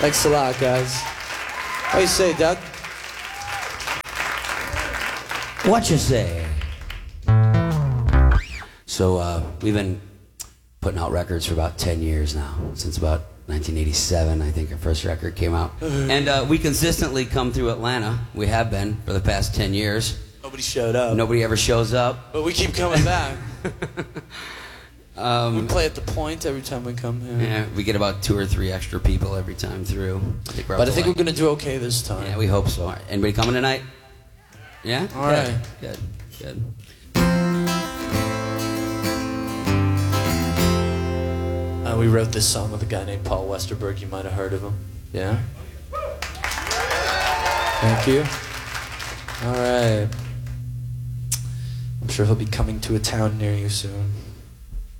Thanks a lot, guys. What do you say, Doug? What you say? So we've been putting out records for about 10 years now, since about 1987, I think our first record came out. And we consistently come through Atlanta. We have been for the past 10 years. Nobody showed up. Nobody ever shows up. But we keep coming back. We play at the Point every time we come here. Yeah, we get about 2 or 3 extra people every time through. But I think we're going to do okay this time. Yeah, we hope so. Anybody coming tonight? Yeah? All right. Good, good. We wrote this song with a guy named Paul Westerberg. You might have heard of him. Yeah? Thank you. All right. I'm sure he'll be coming to a town near you soon.